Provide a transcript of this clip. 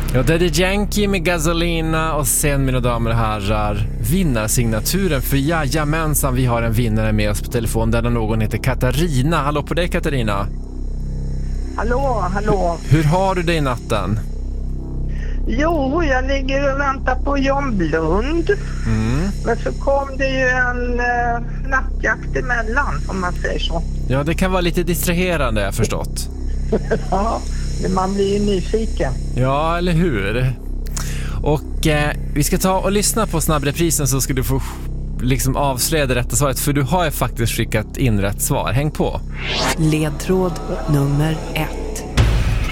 Ja, det är Yankee med Gasolina och sen, mina damer och herrar, vinnarsignaturen för jajamensan. Vi har en vinnare med oss på telefon där någon heter Katarina. Hallå på dig, Katarina. Hallå. Hur har du det i natten? Jo, jag ligger och väntar på John Blund. Men så kom det ju en nattjakt emellan, om man säger så. Ja, det kan vara lite distraherande, jag har förstått. Ja, men man blir ju nyfiken. Ja, eller hur? Och vi ska ta och lyssna på snabbreprisen så ska du få liksom avslöja det rätta svaret. För du har ju faktiskt skickat in rätt svar. Häng på. Ledtråd nummer 1.